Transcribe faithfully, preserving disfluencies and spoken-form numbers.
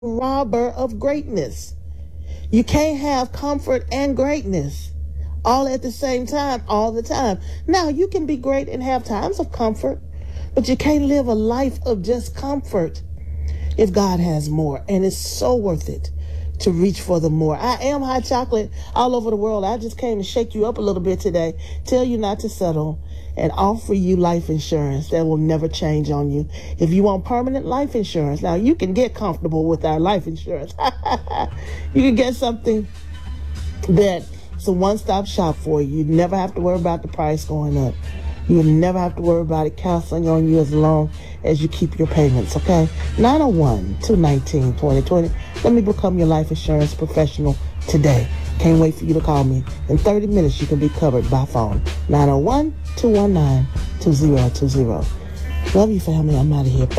robber of greatness. You can't have comfort and greatness all at the same time, all the time. Now, you can be great and have times of comfort, but you can't live a life of just comfort if God has more. And it's so worth it to reach for the more. I am Hot Chocolate all over the world. I just came to shake you up a little bit today, tell you not to settle, and offer you life insurance that will never change on you. If you want permanent life insurance, now you can get comfortable with our life insurance. You can get something that it's a one-stop shop for you. You never have to worry about the price going up. You'll never have to worry about it canceling on you as long as you keep your payments, okay? nine oh one, two one nine, two oh two oh. Let me become your life insurance professional today. Can't wait for you to call me. In thirty minutes, you can be covered by phone. nine oh one, two one nine, two oh two oh. Love you, family. I'm out of here. Bye.